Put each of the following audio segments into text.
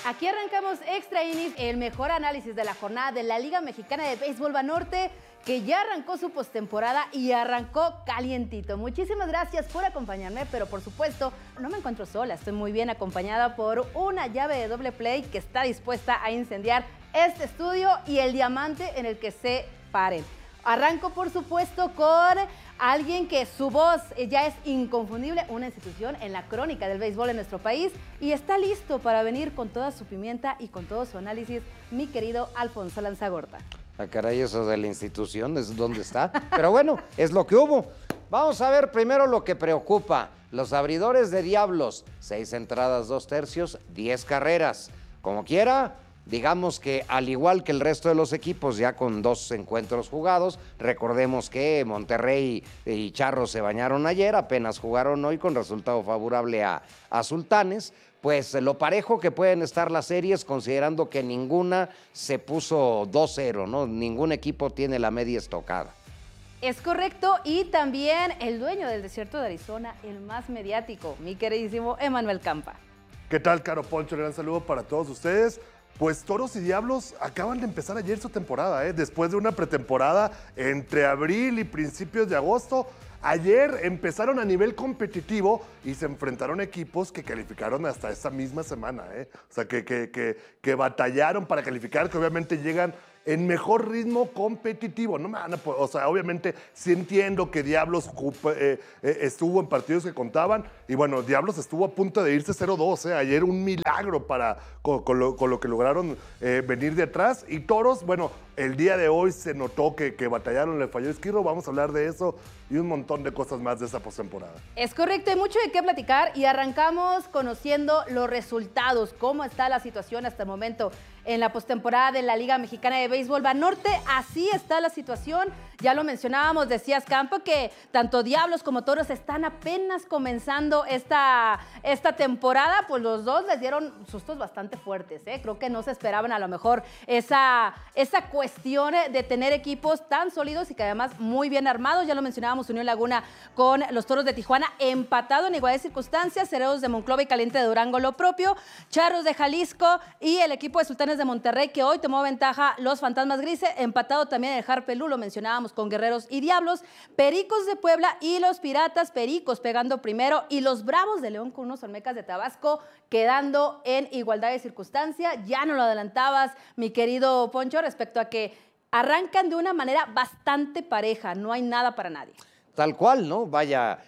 Aquí arrancamos Extra Innings, el mejor análisis de la jornada de la Liga Mexicana de Béisbol Banorte, que ya arrancó su postemporada y arrancó calientito. Muchísimas gracias por acompañarme, pero por supuesto no me encuentro sola, estoy muy bien acompañada por una llave de doble play que está dispuesta a incendiar este estudio y el diamante en el que se paren. Arranco, por supuesto, con alguien que su voz ya es inconfundible, una institución en la crónica del béisbol en nuestro país, y está listo para venir con toda su pimienta y con todo su análisis, mi querido Alfonso Lanzagorta. Ah, caray, eso de la institución, ¿es dónde está? Pero bueno, es lo que hubo. Vamos a ver primero lo que preocupa. Los abridores de Diablos, 6 entradas, 2 tercios, 10 carreras. Como quiera, digamos que al igual que el resto de los equipos, ya con 2 encuentros jugados, recordemos que Monterrey y Charros se bañaron ayer, apenas jugaron hoy con resultado favorable a Sultanes. Pues lo parejo que pueden estar las series, considerando que ninguna se puso 2-0, ¿no? Ningún equipo tiene la media estocada. Es correcto, y también el dueño del desierto de Arizona, el más mediático, mi queridísimo Emanuel Campa. ¿Qué tal, Caro Poncho? Un gran saludo para todos ustedes. Pues Toros y Diablos acaban de empezar ayer su temporada, después de una pretemporada entre abril y principios de agosto. Ayer empezaron a nivel competitivo y se enfrentaron equipos que calificaron hasta esta misma semana, O sea, que batallaron para calificar, que obviamente llegan en mejor ritmo competitivo. No me van a, o sea, obviamente sí entiendo que Diablos estuvo en partidos que contaban, y bueno, Diablos estuvo a punto de irse 0-2, Ayer un milagro con lo que lograron venir de atrás. Y Toros, bueno, el día de hoy se notó que batallaron, le falló Esquirro, vamos a hablar de eso y un montón de cosas más de esa postemporada. Es correcto, hay mucho de qué platicar y arrancamos conociendo los resultados, cómo está la situación hasta el momento en la postemporada de la Liga Mexicana de Béisbol Banorte. Así está la situación, ya lo mencionábamos, decías, Campo, que tanto Diablos como Toros están apenas comenzando esta temporada, pues los dos les dieron sustos bastante fuertes, Creo que no se esperaban a lo mejor esa cuestión de tener equipos tan sólidos y que además muy bien armados. Ya lo mencionábamos, Unión Laguna con los Toros de Tijuana, empatado en igualdad de circunstancias, Cereros de Monclova y Caliente de Durango lo propio, Charros de Jalisco y el equipo de Sultanes de Monterrey, que hoy tomó ventaja los Fantasmas Grises, empatado también el Harpelú, lo mencionábamos, con Guerreros y Diablos, Pericos de Puebla y los Piratas, Pericos pegando primero, y los Bravos de León con unos Olmecas de Tabasco quedando en igualdad de circunstancia. Ya nos lo adelantabas, mi querido Poncho, respecto a que arrancan de una manera bastante pareja, no hay nada para nadie. Tal cual, ¿no? Vaya,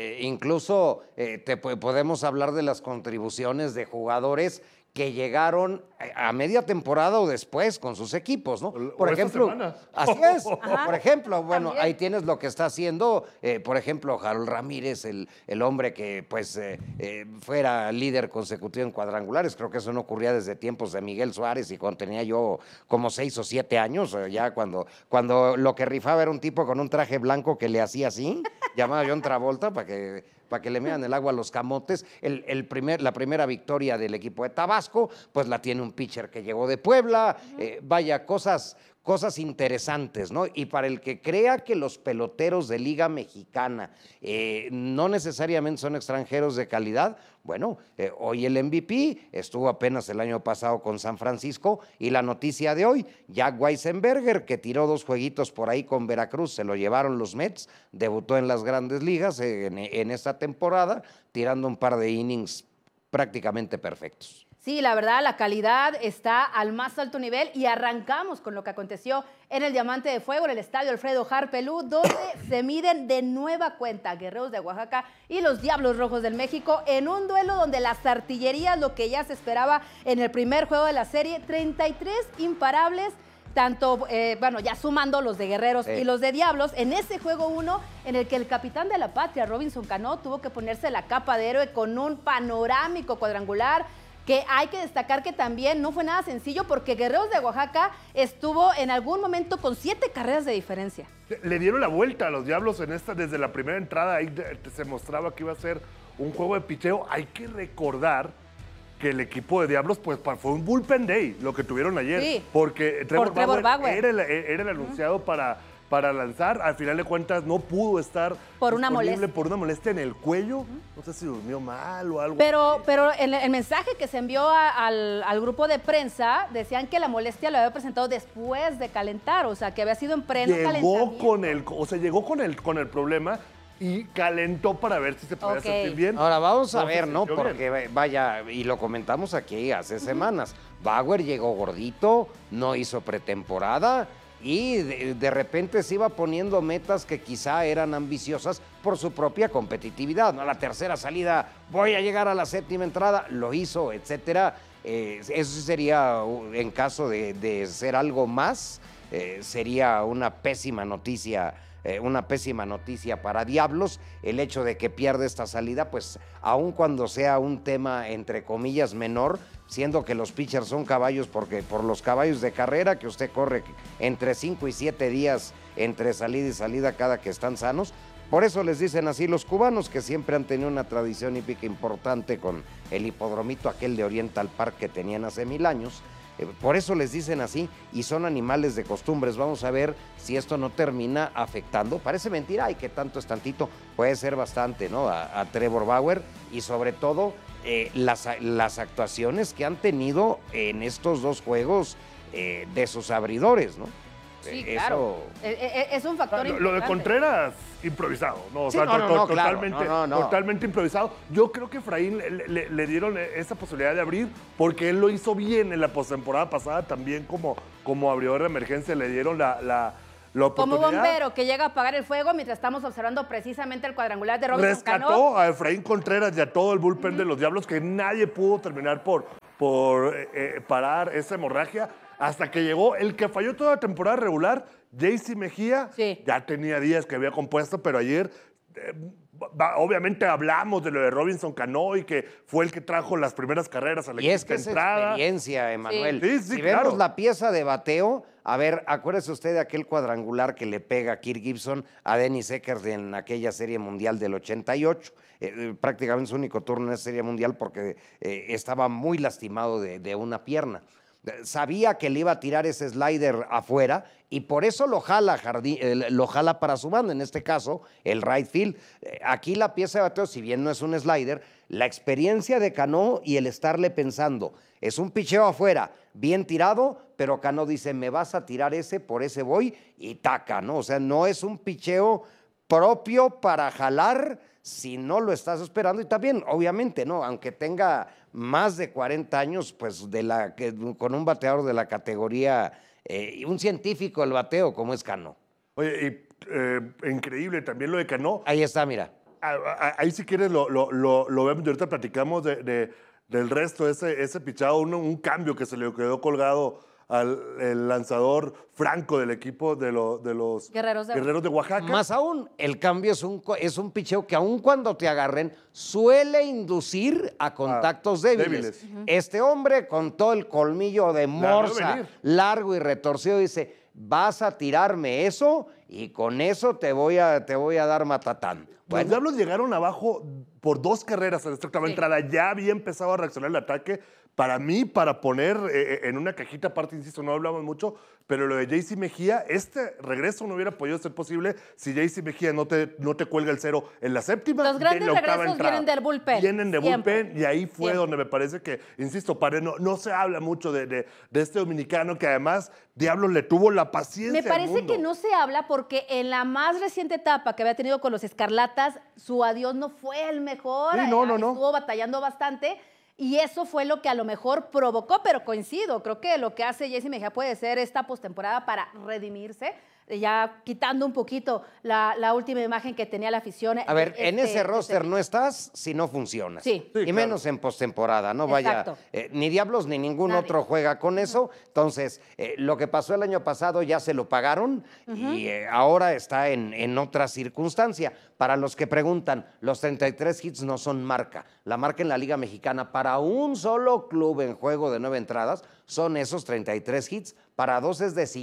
incluso podemos hablar de las contribuciones de jugadores que llegaron a media temporada o después con sus equos, ¿no? Por ejemplo, así es. Ajá. Por ejemplo, bueno, también ahí tienes lo que está haciendo, por ejemplo, Harold Ramírez, el hombre que pues fuera líder consecutivo en cuadrangulares. Creo que eso no ocurría desde tiempos de Miguel Suárez y cuando tenía yo como 6 o 7 años, ya cuando lo que rifaba era un tipo con un traje blanco que le hacía así, llamado John Travolta, para que le metan el agua a los camotes. La primera victoria del equipo de Tabasco, pues la tiene un pitcher que llegó de Puebla. Vaya, cosas interesantes, ¿no? Y para el que crea que los peloteros de Liga Mexicana no necesariamente son extranjeros de calidad, bueno, hoy el MVP estuvo apenas el año pasado con San Francisco, y la noticia de hoy, Jack Weisenberger, que tiró 2 jueguitos por ahí con Veracruz, se lo llevaron los Mets, debutó en las Grandes Ligas en esta temporada, tirando un par de innings prácticamente perfectos. Sí, la verdad, la calidad está al más alto nivel, y arrancamos con lo que aconteció en el Diamante de Fuego, en el estadio Alfredo Harpelú, donde se miden de nueva cuenta Guerreros de Oaxaca y los Diablos Rojos del México, en un duelo donde las artillerías, lo que ya se esperaba en el primer juego de la serie, 33 imparables, tanto, bueno, ya sumando los de Guerreros y los de Diablos, en ese juego 1, en el que el capitán de la patria, Robinson Cano, tuvo que ponerse la capa de héroe con un panorámico cuadrangular, que hay que destacar que también no fue nada sencillo, porque Guerreros de Oaxaca estuvo en algún momento con 7 carreras de diferencia. Le dieron la vuelta a los Diablos en esta, desde la primera entrada, ahí se mostraba que iba a ser un juego de picheo. Hay que recordar que el equipo de Diablos pues fue un bullpen day lo que tuvieron ayer, sí, porque Trevor Bauer era el anunciado para para lanzar. Al final de cuentas no pudo estar Por una disponible molestia. por una molestia en el cuello. No sé si durmió mal o algo. Pero el mensaje que se envió al grupo de prensa decían que la molestia lo había presentado después de calentar, o sea, que había sido en pleno calentamiento. Llegó con el problema y calentó para ver si se podía sentir bien. Ahora vamos a No se ver, ¿no? sintió bien. Porque vaya, y lo comentamos aquí hace semanas. Bauer llegó gordito, no hizo pretemporada y de repente se iba poniendo metas que quizá eran ambiciosas por su propia competitividad, ¿no? La tercera salida, voy a llegar a la séptima entrada, lo hizo, etcétera. Eso sería, en caso de ser algo más, sería una pésima noticia. Una pésima noticia para Diablos, el hecho de que pierda esta salida, pues aun cuando sea un tema entre comillas menor, siendo que los pitchers son caballos, porque por los caballos de carrera que usted corre entre 5 y 7 días entre salida y salida cada que están sanos, por eso les dicen así los cubanos, que siempre han tenido una tradición hípica importante con el hipodromito aquel de Oriental Park que tenían hace 1000 años. Por eso les dicen así y son animales de costumbres. Vamos a ver si esto no termina afectando. Parece mentira, y que tanto es tantito, puede ser bastante, ¿no? A Trevor Bauer y sobre todo las actuaciones que han tenido en estos dos juegos de sus abridores, ¿no? Sí, claro. Es un factor importante. Lo de Contreras, improvisado, ¿no? O Sí, sea, totalmente, totalmente improvisado. Yo creo que Efraín le dieron esa posibilidad de abrir porque él lo hizo bien en la postemporada pasada, también como abridor de emergencia le dieron la oportunidad. Como bombero que llega a apagar el fuego mientras estamos observando precisamente el cuadrangular de Robinson Cano. Rescató a Efraín Contreras y a todo el bullpen de los Diablos, que nadie pudo terminar por parar esa hemorragia. Hasta que llegó el que falló toda la temporada regular, JC Mejía. Sí. Ya tenía días que había compuesto, pero ayer obviamente hablamos de lo de Robinson Cano y que fue el que trajo las primeras carreras a la Y es que es entrada. experiencia, Emanuel. Sí, si claro. vemos la pieza de bateo, a ver, acuérdese usted de aquel cuadrangular que le pega a Kirk Gibson a Dennis Eckers en aquella Serie Mundial del 88. Prácticamente su único turno en esa Serie Mundial porque estaba muy lastimado de una pierna. Sabía que le iba a tirar ese slider afuera y por eso lo jala para su banda, en este caso el right field. Aquí la pieza de bateo, si bien no es un slider, la experiencia de Cano y el estarle pensando, es un picheo afuera, bien tirado, pero Cano dice, me vas a tirar ese, por ese voy, y taca, ¿no? O sea, no es un picheo propio para jalar si no lo estás esperando. Y también, obviamente, ¿no? Aunque tenga más de 40 años, pues con un bateador de la categoría, un científico del bateo como es Cano. Oye, y increíble también lo de Cano. Ahí está, mira. Ahí si quieres lo vemos y ahorita platicamos del resto, ese pichado, un cambio que se le quedó colgado al lanzador franco del equipo de los Guerreros de Oaxaca. Más aún, el cambio es un picheo que aun cuando te agarren, suele inducir a contactos débiles. Este hombre con todo el colmillo de morsa, largo y retorcido, dice, vas a tirarme eso y con eso te voy a dar matatán. Los Diablos llegaron abajo por 2 carreras en esta octava entrada. Ya había empezado a reaccionar el ataque. Para mí, para poner en una cajita aparte, insisto, no hablamos mucho, pero lo de JC Mejía, este regreso no hubiera podido ser posible si JC Mejía no te cuelga el 0 en la séptima. Los grandes regresos vienen del bullpen. Vienen de Siempre. bullpen y ahí fue donde me parece que, insisto, no se habla mucho de este dominicano que además Diablos le tuvo la paciencia. Me parece que no se habla porque en la más reciente etapa que había tenido con los Escarlatas, su adiós no fue el mejor. Sí, no. Estuvo batallando bastante. Y eso fue lo que a lo mejor provocó, pero coincido, creo que lo que hace JC Mejía puede ser esta postemporada para redimirse, ya quitando un poquito la última imagen que tenía la afición. A ver, en ese roster no estás si no funcionas. Sí. Y menos en postemporada, ¿no? Vaya, ni Diablos ni ningún otro juega con eso. Entonces, lo que pasó el año pasado ya se lo pagaron y ahora está en otra circunstancia. Para los que preguntan, los 33 hits no son marca. La marca en la Liga Mexicana para un solo club en juego de 9 entradas son esos 33 hits. Para 2 es de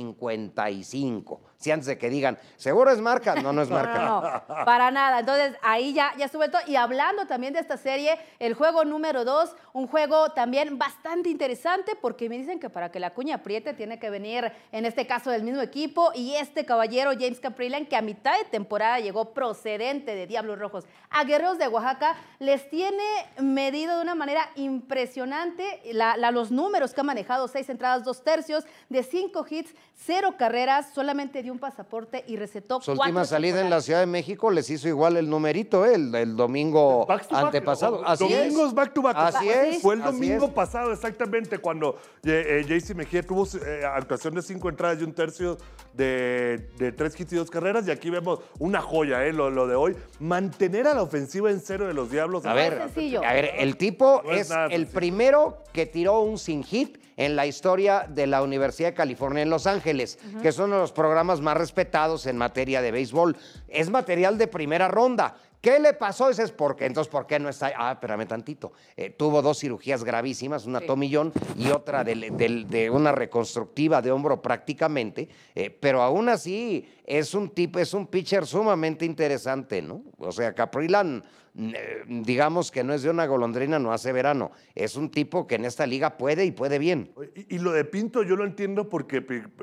55. Si antes de que digan, ¿seguro es marca? No, no es marca. No, para nada. Entonces, ahí ya estuvo el todo. Y hablando también de esta serie, el juego número 2, un juego también bastante interesante, porque me dicen que para que la cuña apriete tiene que venir, en este caso, del mismo equipo, y este caballero, James Kaprielian, que a mitad de temporada llegó procedente de Diablos Rojos a Guerreros de Oaxaca, les tiene medido de una manera impresionante los números que ha manejado: 6 entradas, 2 tercios, de 5 hits, 0 carreras, solamente dio un pasaporte y recetó Su 4 última salida en la temporadas. Ciudad de México les hizo igual el numerito, el domingo Back to back, antepasado. Así domingos es. back to back. Así es. Fue el así domingo es. pasado exactamente cuando JC Mejía tuvo actuación de 5 entradas y 1 tercio de 3 hits y 2 carreras. Y aquí vemos una joya, lo de hoy. Mantener a la ofensiva en cero de los Diablos. A ver, sencillo. el tipo No es es nada el sencillo. primero que tiró un sin hit en la historia de la Universidad de California en Los Ángeles, que es uno de los programas más respetados en materia de béisbol. Es material de primera ronda. ¿Qué le pasó? Ese es porque, entonces, ¿por qué no está? Ah, espérame tantito. Tuvo 2 cirugías gravísimas, una tomillón y otra de una reconstructiva de hombro prácticamente, pero aún así es un pitcher sumamente interesante, ¿no? O sea, Kaprielian, digamos que no es de una golondrina, no hace verano. Es un tipo que en esta liga puede y puede bien. Y lo de Pinto yo lo entiendo porque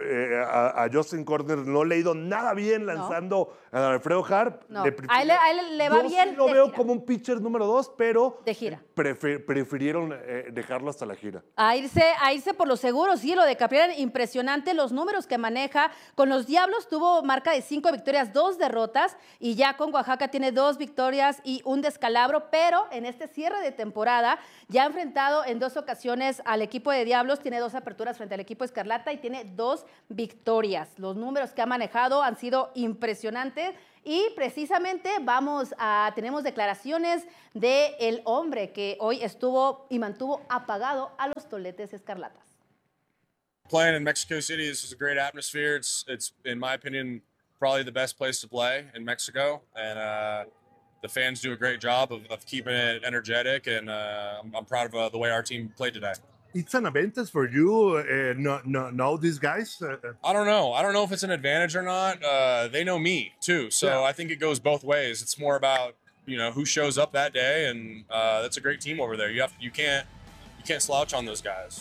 a Justin Corner no le ha ido nada bien lanzando a Alfredo Harp. No, a él le va yo bien sí lo de veo gira. como un pitcher número 2, pero De gira. prefirieron dejarlo hasta la gira. A irse por lo seguro, sí, lo de Kaprielian, impresionante los números que maneja. Con los Diablos tuvo marca de 5 victorias, 2 derrotas, y ya con Oaxaca tiene 2 victorias y un descalabro, pero en este cierre de temporada ya ha enfrentado en 2 ocasiones al equipo de Diablos, tiene 2 aperturas frente al equipo Escarlata y tiene 2 victorias. Los números que ha manejado han sido impresionantes. Y precisamente tenemos declaraciones del hombre que hoy estuvo y mantuvo apagado a los Toletes Escarlatas. Playing in Mexico City, this is a great atmosphere. It's in my opinion, probably the best place to play in Mexico. And the fans do a great job of keeping it energetic. And I'm proud of the way our team played today. It's an advantage for you, know these guys? I don't know. I don't know if it's an advantage or not. They know me too, so Yeah. I think it goes both ways. It's more about who shows up that day, and that's a great team over there. You can't slouch on those guys.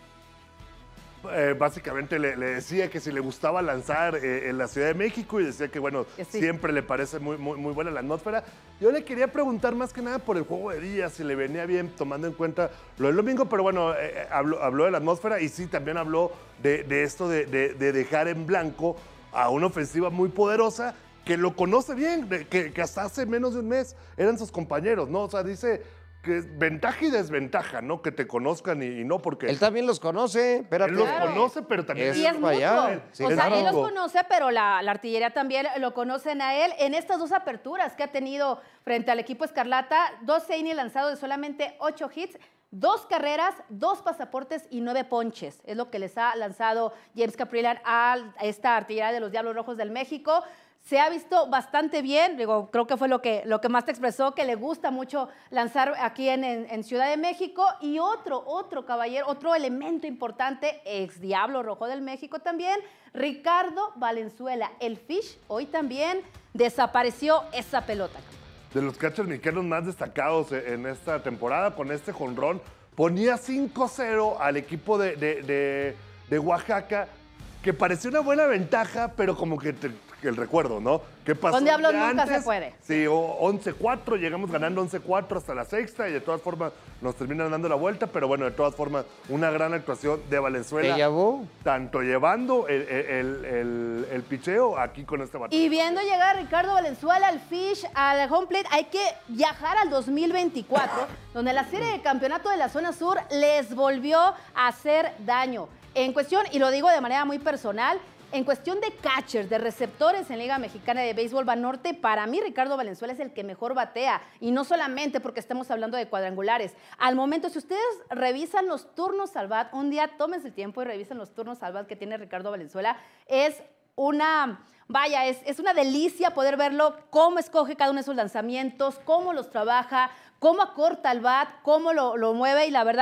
Básicamente le decía que si le gustaba lanzar en la Ciudad de México y decía que, bueno, Que sí. siempre le parece muy buena la atmósfera. Yo le quería preguntar más que nada por el juego de día, si le venía bien tomando en cuenta lo del domingo, pero bueno, habló de la atmósfera y sí, también habló de esto de dejar en blanco a una ofensiva muy poderosa que lo conoce bien, que hasta hace menos de un mes eran sus compañeros, ¿no? O sea, dice que es ventaja y desventaja, ¿no? Que te conozcan y no porque... Él también los conoce, espérate. Él los Claro. conoce, pero también... Y es para allá. mutuo. Sí, o sea, claro. él los conoce, pero la artillería también lo conocen a él. En estas 2 aperturas que ha tenido frente al equipo Escarlata, 2 innings lanzados de solamente 8 hits, 2 carreras, 2 pasaportes y 9 ponches. Es lo que les ha lanzado James Kaprielian a esta artillería de los Diablos Rojos del México. Se ha visto bastante bien, digo, creo que fue lo que más te expresó, que le gusta mucho lanzar aquí en Ciudad de México. Y otro caballero, otro elemento importante, ex Diablo Rojo del México también, Ricardo Valenzuela, el Fish, hoy también desapareció esa pelota. De los catchers mexicanos más destacados en esta temporada, con este jonrón, ponía 5-0 al equipo de Oaxaca, que parecía una buena ventaja, pero como que el recuerdo, ¿no? ¿Qué pasó? Con Diablos de nunca antes? se puede. Sí, 11-4, llegamos ganando 11-4 hasta la sexta y de todas formas nos terminan dando la vuelta, pero bueno, de todas formas, una gran actuación de Valenzuela. ¿Déjà vu? Tanto llevando el picheo aquí con este bateo. Y viendo llegar a Ricardo Valenzuela, al Fish, al home plate, hay que viajar al 2024, donde la serie de campeonato de la zona sur les volvió a hacer daño. En cuestión, y lo digo de manera muy personal, en cuestión de catchers, de receptores en Liga Mexicana de Béisbol Banorte, para mí Ricardo Valenzuela es el que mejor batea. Y no solamente porque estamos hablando de cuadrangulares. Al momento, si ustedes revisan los turnos al bat, un día tómense el tiempo y revisen los turnos al bat que tiene Ricardo Valenzuela, es una delicia poder verlo, cómo escoge cada uno de esos lanzamientos, cómo los trabaja, cómo acorta el bat, cómo lo mueve y la verdad,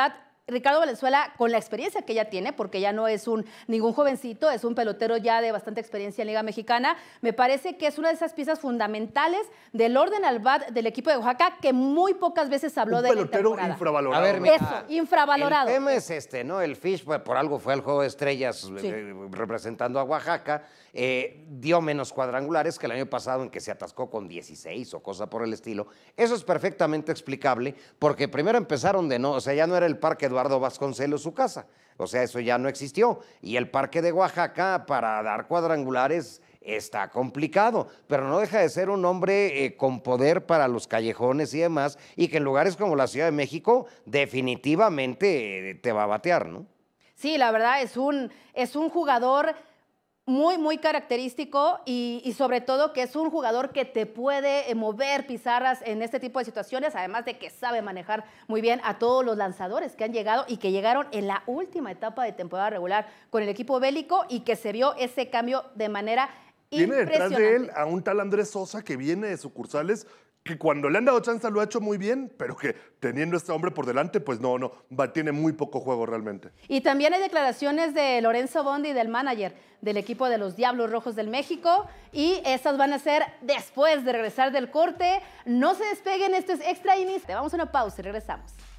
Ricardo Valenzuela, con la experiencia que ya tiene, porque ya no es ningún jovencito, es un pelotero ya de bastante experiencia en Liga Mexicana, me parece que es una de esas piezas fundamentales del orden al bat del equipo de Oaxaca, que muy pocas veces habló de la pelotero temporada. infravalorado. A ver, mira, Eso, infravalorado. El tema es este, ¿no? El Fish, pues, por algo fue al Juego de Estrellas Sí. representando a Oaxaca, dio menos cuadrangulares que el año pasado en que se atascó con 16 o cosa por el estilo. Eso es perfectamente explicable porque primero empezaron o sea, ya no era el Parque Eduardo Vasconcelos su casa, o sea, eso ya no existió. Y el Parque de Oaxaca para dar cuadrangulares está complicado, pero no deja de ser un hombre con poder para los callejones y demás, y que en lugares como la Ciudad de México definitivamente te va a batear, ¿no? Sí, la verdad es un jugador muy, muy característico y sobre todo que es un jugador que te puede mover pizarras en este tipo de situaciones, además de que sabe manejar muy bien a todos los lanzadores que han llegado y que llegaron en la última etapa de temporada regular con el equipo bélico y que se vio ese cambio de manera Tiene detrás impresionante. de él a un tal Andrés Sosa que viene de sucursales, que cuando le han dado chance lo ha hecho muy bien, pero que teniendo este hombre por delante, pues no, tiene muy poco juego realmente. Y también hay declaraciones de Lorenzo Bondi, del manager del equipo de los Diablos Rojos del México, y estas van a ser después de regresar del corte. No se despeguen, esto es Extra Innings. Vamos a una pausa y regresamos.